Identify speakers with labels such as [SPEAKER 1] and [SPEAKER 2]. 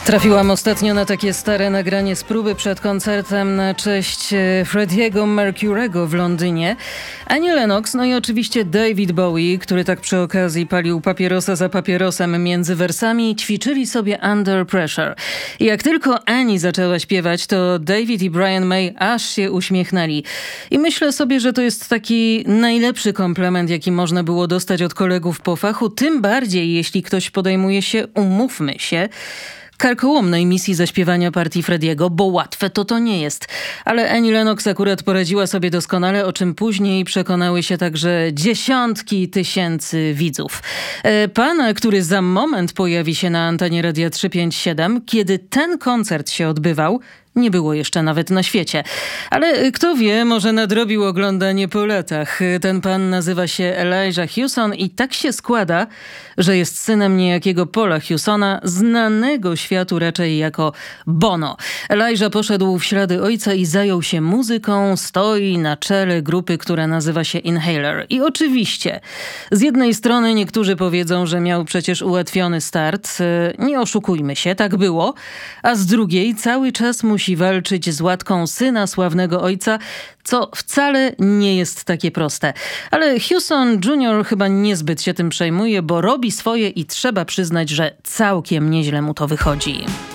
[SPEAKER 1] Trafiłam ostatnio na takie stare nagranie z próby przed koncertem na cześć Freddie'ego Mercury'ego w Londynie. Annie Lennox, no i oczywiście David Bowie, który tak przy okazji palił papierosa za papierosem między wersami, ćwiczyli sobie Under Pressure. I jak tylko Annie zaczęła śpiewać, to David i Brian May aż się uśmiechnęli. I myślę sobie, że to jest taki najlepszy komplement, jaki można było dostać od kolegów po fachu, tym bardziej jeśli ktoś podejmuje się, umówmy się, karkołomnej misji zaśpiewania partii Freddie'ego, bo łatwe to nie jest. Ale Annie Lennox akurat poradziła sobie doskonale, o czym później przekonały się także dziesiątki tysięcy widzów. Pana, który za moment pojawi się na antenie Radia 357, kiedy ten koncert się odbywał, nie było jeszcze nawet na świecie. Ale kto wie, może nadrobił oglądanie po latach. Ten pan nazywa się Elijah Hewson i tak się składa, że jest synem niejakiego Paula Hewsona, znanego światu raczej jako Bono. Elijah poszedł w ślady ojca i zajął się muzyką, stoi na czele grupy, która nazywa się Inhaler. I oczywiście, z jednej strony niektórzy powiedzą, że miał przecież ułatwiony start. Nie oszukujmy się, tak było. A z drugiej cały czas musi walczyć z łatką syna sławnego ojca, co wcale nie jest takie proste. Ale Hewson Jr. chyba niezbyt się tym przejmuje, bo robi swoje i trzeba przyznać, że całkiem nieźle mu to wychodzi.